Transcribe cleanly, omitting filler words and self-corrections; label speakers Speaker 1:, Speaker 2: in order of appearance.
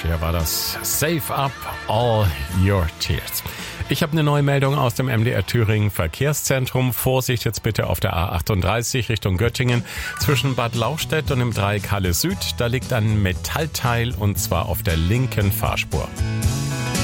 Speaker 1: Cher war das. Save up all your tears. Ich habe eine neue Meldung aus dem MDR Thüringen Verkehrszentrum. Vorsicht jetzt bitte auf der A38 Richtung Göttingen. Zwischen Bad Lauchstädt und dem Dreieck Halle Süd, da liegt ein Metallteil und zwar auf der linken Fahrspur.